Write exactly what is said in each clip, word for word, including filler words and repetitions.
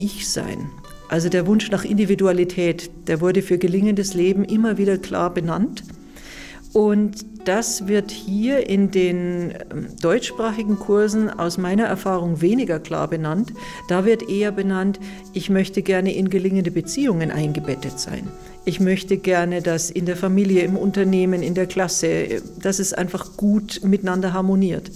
Ich-Sein, also der Wunsch nach Individualität, der wurde für gelingendes Leben immer wieder klar benannt. Und das wird hier in den deutschsprachigen Kursen aus meiner Erfahrung weniger klar benannt. Da wird eher benannt, ich möchte gerne in gelingende Beziehungen eingebettet sein. Ich möchte gerne, dass in der Familie, im Unternehmen, in der Klasse, dass es einfach gut miteinander harmoniert.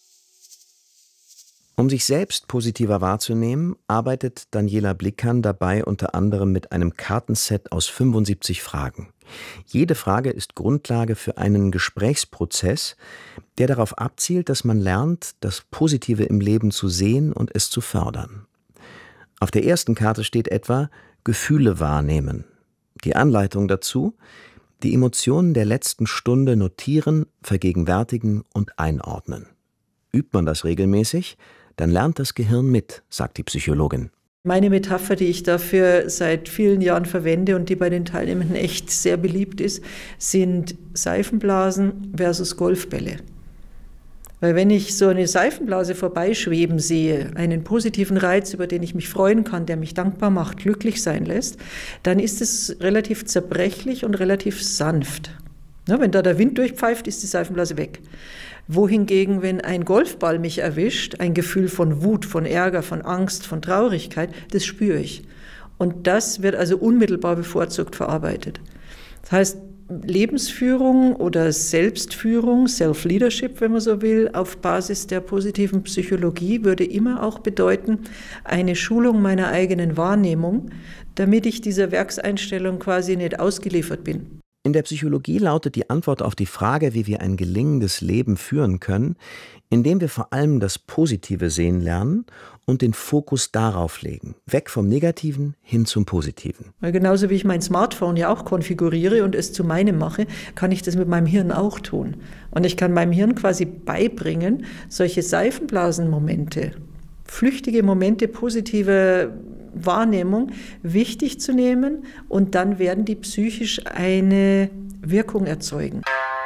Um sich selbst positiver wahrzunehmen, arbeitet Daniela Blickern dabei unter anderem mit einem Kartenset aus fünfundsiebzig Fragen. Jede Frage ist Grundlage für einen Gesprächsprozess, der darauf abzielt, dass man lernt, das Positive im Leben zu sehen und es zu fördern. Auf der ersten Karte steht etwa Gefühle wahrnehmen. Die Anleitung dazu: die Emotionen der letzten Stunde notieren, vergegenwärtigen und einordnen. Übt man das regelmäßig, dann lernt das Gehirn mit, sagt die Psychologin. Meine Metapher, die ich dafür seit vielen Jahren verwende und die bei den Teilnehmenden echt sehr beliebt ist, sind Seifenblasen versus Golfbälle. Weil wenn ich so eine Seifenblase vorbeischweben sehe, einen positiven Reiz, über den ich mich freuen kann, der mich dankbar macht, glücklich sein lässt, dann ist es relativ zerbrechlich und relativ sanft. Ja, wenn da der Wind durchpfeift, ist die Seifenblase weg. Wohingegen, wenn ein Golfball mich erwischt, ein Gefühl von Wut, von Ärger, von Angst, von Traurigkeit, das spüre ich. Und das wird also unmittelbar bevorzugt verarbeitet. Das heißt, Lebensführung oder Selbstführung, Self-Leadership, wenn man so will, auf Basis der positiven Psychologie würde immer auch bedeuten, eine Schulung meiner eigenen Wahrnehmung, damit ich dieser Werkseinstellung quasi nicht ausgeliefert bin. In der Psychologie lautet die Antwort auf die Frage, wie wir ein gelingendes Leben führen können, indem wir vor allem das Positive sehen lernen und den Fokus darauf legen. Weg vom Negativen hin zum Positiven. Weil genauso wie ich mein Smartphone ja auch konfiguriere und es zu meinem mache, kann ich das mit meinem Hirn auch tun. Und ich kann meinem Hirn quasi beibringen, solche Seifenblasenmomente, flüchtige Momente positiver Wahrnehmung wichtig zu nehmen und dann werden die psychisch eine Wirkung erzeugen.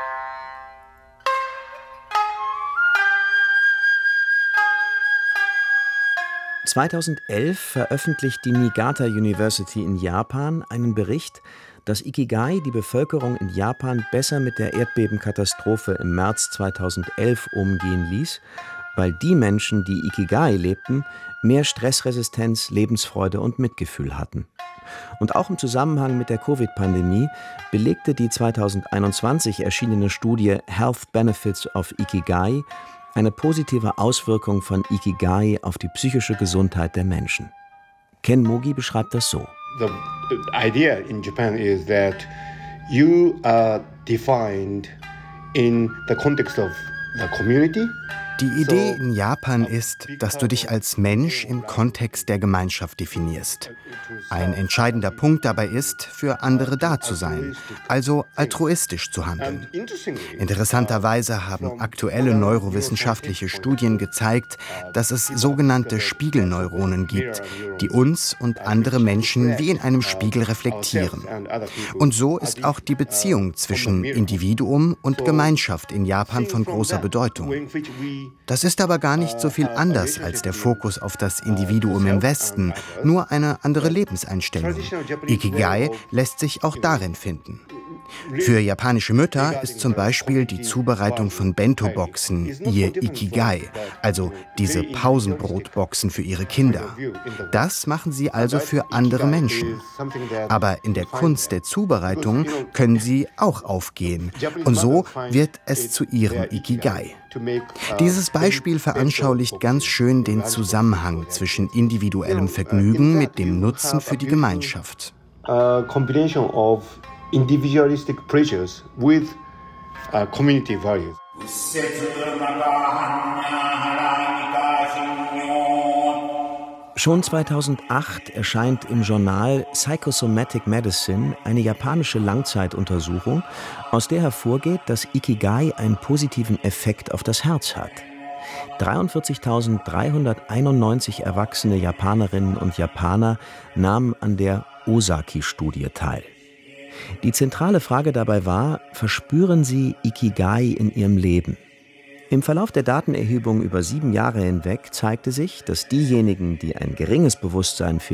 zweitausendelf veröffentlicht die Niigata University in Japan einen Bericht, dass Ikigai die Bevölkerung in Japan besser mit der Erdbebenkatastrophe im März zweitausendelf umgehen ließ, weil die Menschen, die Ikigai lebten, mehr Stressresistenz, Lebensfreude und Mitgefühl hatten. Und auch im Zusammenhang mit der Covid-Pandemie belegte die zweitausendeinundzwanzig erschienene Studie Health Benefits of Ikigai eine positive Auswirkung von Ikigai auf die psychische Gesundheit der Menschen. Ken Mogi beschreibt das so. The idea in Japan is that you are defined in the context of the community. Die Idee in Japan ist, dass du dich als Mensch im Kontext der Gemeinschaft definierst. Ein entscheidender Punkt dabei ist, für andere da zu sein, also altruistisch zu handeln. Interessanterweise haben aktuelle neurowissenschaftliche Studien gezeigt, dass es sogenannte Spiegelneuronen gibt, die uns und andere Menschen wie in einem Spiegel reflektieren. Und so ist auch die Beziehung zwischen Individuum und Gemeinschaft in Japan von großer Bedeutung. Das ist aber gar nicht so viel anders als der Fokus auf das Individuum im Westen, nur eine andere Lebenseinstellung. Ikigai lässt sich auch darin finden. Für japanische Mütter ist zum Beispiel die Zubereitung von Bento-Boxen ihr Ikigai, also diese Pausenbrotboxen für ihre Kinder. Das machen sie also für andere Menschen. Aber in der Kunst der Zubereitung können sie auch aufgehen. Und so wird es zu ihrem Ikigai. Dieses Beispiel veranschaulicht ganz schön den Zusammenhang zwischen individuellem Vergnügen mit dem Nutzen für die Gemeinschaft. Individualistic pleasures with uh, community values. Schon zweitausendacht erscheint im Journal Psychosomatic Medicine eine japanische Langzeituntersuchung, aus der hervorgeht, dass Ikigai einen positiven Effekt auf das Herz hat. dreiundvierzigtausenddreihunderteinundneunzig erwachsene Japanerinnen und Japaner nahmen an der Osaki-Studie teil. Die zentrale Frage dabei war, verspüren Sie Ikigai in Ihrem Leben? Im Verlauf der Datenerhebung über sieben Jahre hinweg zeigte sich, dass diejenigen, die ein geringes Bewusstsein für